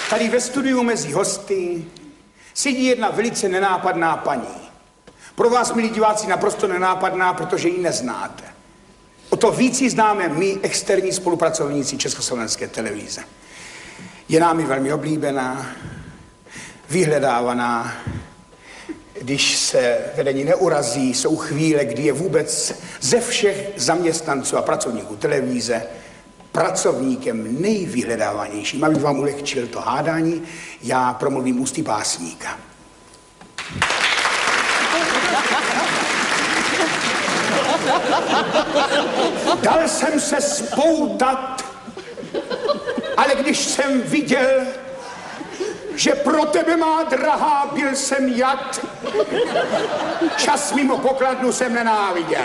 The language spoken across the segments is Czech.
Tady ve studiu mezi hosty sedí jedna velice nenápadná paní. Pro vás, milí diváci, naprosto nenápadná, protože ji neznáte. O to víc ji známe my, externí spolupracovníci Československé televize. Je námi velmi oblíbená, vyhledávaná. Když se vedení neurazí, jsou chvíle, kdy je vůbec ze všech zaměstnanců a pracovníků televize pracovníkem nejvyhledávanějším. Abych vám ulehčil to hádání, já promluvím ústy básníka. Dal jsem se spoutat, ale když jsem viděl, že pro tebe, má drahá, byl jsem jad, čas mimo pokladnu jsem nenáviděl.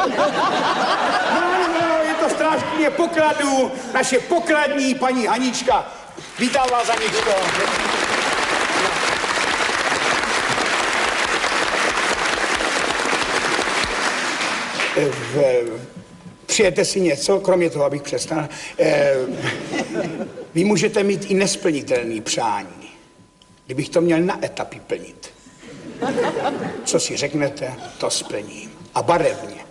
No, je to strážkyně pokladu, naše pokladní paní Hanička. Vítám vás, Haničko. Přijete si něco, kromě toho, abych přestal? Vy můžete mít i nesplnitelný přání, kdybych to měl na etapy plnit. Co si řeknete, to splním. A barevně.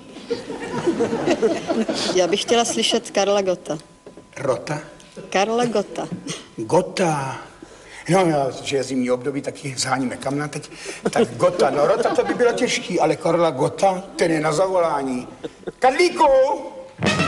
Já bych chtěla slyšet Karla Gotta. Rota? Karla Gotta. Gotta. No, já, že je zimní období, taky zháníme kamna teď. Tak Gotta, no Rota to by bylo těžký, ale Karla Gotta, ten je na zavolání. Karlíku!